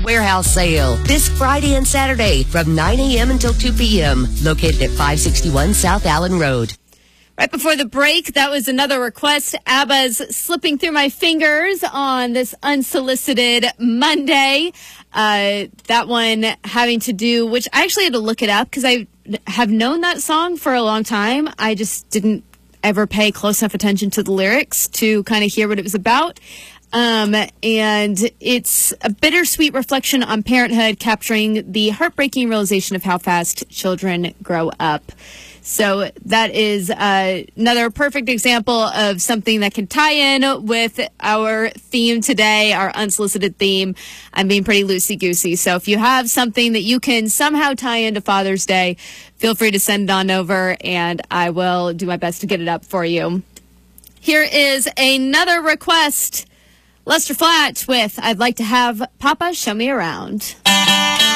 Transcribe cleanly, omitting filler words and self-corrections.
Warehouse Sale this Friday and Saturday from 9 a.m. until 2 p.m. Located at 561 South Allen Road. Right before the break, that was another request. ABBA's Slipping Through My Fingers on this unsolicited Monday. That one having to do, which I actually had to look it up because I have known that song for a long time. I just didn't ever pay close enough attention to the lyrics to kind of hear what it was about. And it's a bittersweet reflection on parenthood, capturing the heartbreaking realization of how fast children grow up. So that is another perfect example of something that can tie in with our theme today, our unsolicited theme. I'm being pretty loosey-goosey. So if you have something that you can somehow tie into Father's Day, feel free to send it on over, and I will do my best to get it up for you. Here is another request. Lester Flatt with I'd Like to Have Papa Show Me Around.